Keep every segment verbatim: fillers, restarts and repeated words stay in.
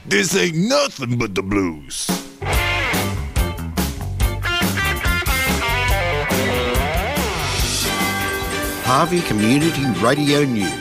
This ain't nothing but the blues. Harvey Community Radio News.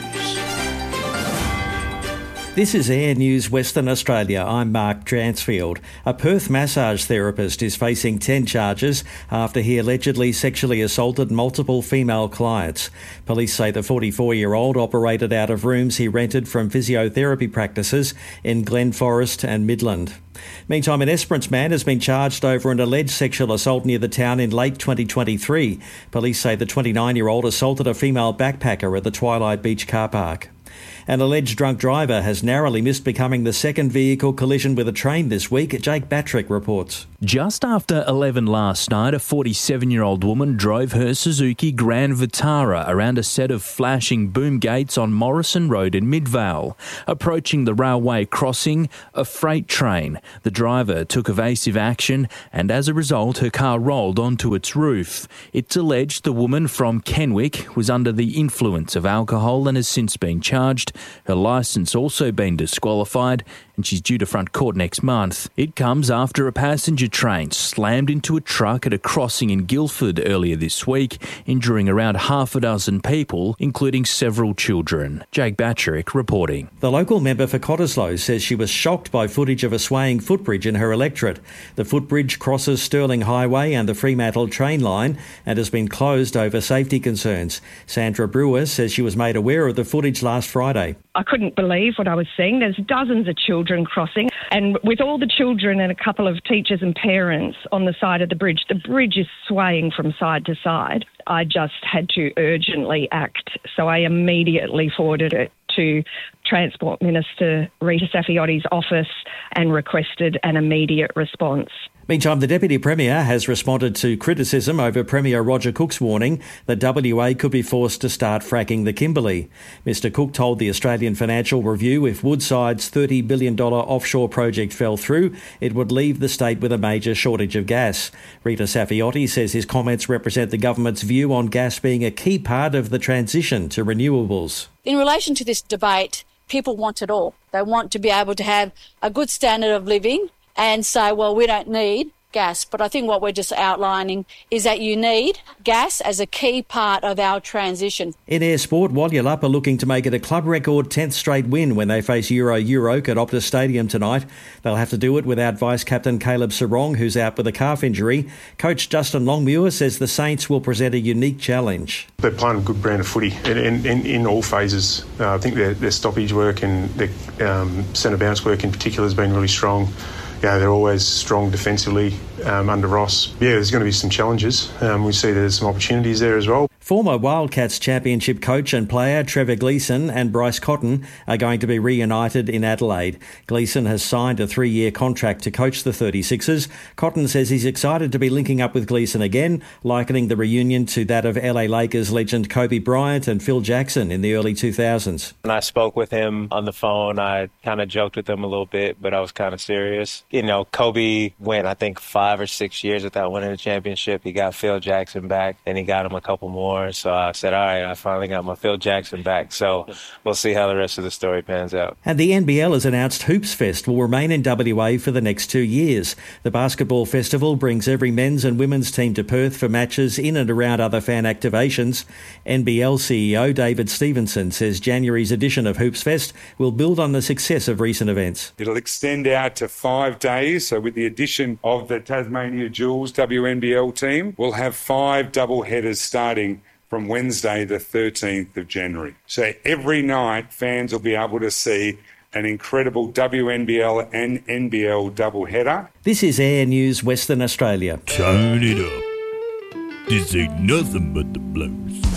This is Air News Western Australia. I'm Mark Dransfield. A Perth massage therapist is facing ten charges after he allegedly sexually assaulted multiple female clients. Police say the forty-four-year-old operated out of rooms he rented from physiotherapy practices in Glen Forest and Midland. Meantime, an Esperance man has been charged over an alleged sexual assault near the town in late twenty twenty-three. Police say the twenty-nine-year-old assaulted a female backpacker at the Twilight Beach car park. An alleged drunk driver has narrowly missed becoming the second vehicle collision with a train this week. Jake Batrick reports. Just after eleven last night, a forty-seven-year-old woman drove her Suzuki Grand Vitara around a set of flashing boom gates on Morrison Road in Midvale. Approaching the railway crossing, a freight train. The driver took evasive action and as a result her car rolled onto its roof. It's alleged the woman from Kenwick was under the influence of alcohol and has since been charged. Her licence also been disqualified and she's due to front court next month. It comes after a passenger train slammed into a truck at a crossing in Guildford earlier this week, injuring around half a dozen people, including several children. Jake Batrick reporting. The local member for Cottesloe says she was shocked by footage of a swaying footbridge in her electorate. The footbridge crosses Stirling Highway and the Fremantle train line and has been closed over safety concerns. Sandra Brewer says she was made aware of the footage last Friday. I couldn't believe what I was seeing. There's dozens of children crossing, and with all the children and a couple of teachers and parents on the side of the bridge, the bridge is swaying from side to side. I just had to urgently act, so I immediately forwarded it to Transport Minister Rita Safiotti's office and requested an immediate response. Meantime, the Deputy Premier has responded to criticism over Premier Roger Cook's warning that W A could be forced to start fracking the Kimberley. Mister Cook told the Australian Financial Review if Woodside's thirty billion dollars offshore project fell through, it would leave the state with a major shortage of gas. Rita Safiotti says his comments represent the government's view on gas being a key part of the transition to renewables. In relation to this debate, people want it all. They want to be able to have a good standard of living and say, well, we don't need gas. But I think what we're just outlining is that you need gas as a key part of our transition. In air sport, Walyalup are looking to make it a club record tenth straight win when they face Euro Euroke at Optus Stadium tonight. They'll have to do it without vice-captain Caleb Sarong, who's out with a calf injury. Coach Justin Longmuir says the Saints will present a unique challenge. They're playing a good brand of footy in, in, in all phases. Uh, I think their, their stoppage work and their um, centre bounce work in particular has been really strong. Yeah, they're always strong defensively um, under Ross. Yeah, there's going to be some challenges. Um, we see there's some opportunities there as well. Former Wildcats Championship coach and player Trevor Gleeson and Bryce Cotton are going to be reunited in Adelaide. Gleeson has signed a three-year contract to coach the thirty-sixers. Cotton says he's excited to be linking up with Gleeson again, likening the reunion to that of L A Lakers legend Kobe Bryant and Phil Jackson in the early two thousands. When I spoke with him on the phone, I kind of joked with him a little bit, but I was kind of serious. You know, Kobe went, I think, five or six years without winning a championship. He got Phil Jackson back, then he got him a couple more. So I said, all right, I finally got my Phil Jackson back. So we'll see how the rest of the story pans out. And the N B L has announced Hoops Fest will remain in W A for the next two years. The basketball festival brings every men's and women's team to Perth for matches in and around other fan activations. N B L C E O David Stevenson says January's edition of Hoops Fest will build on the success of recent events. It'll extend out to five days. So with the addition of the Tasmania Jewels W N B L team, we'll have five double headers starting from Wednesday the thirteenth of January. So every night fans will be able to see an incredible W N B L and N B L double header. This is Air News Western Australia. Turn it up. This ain't nothing but the blues.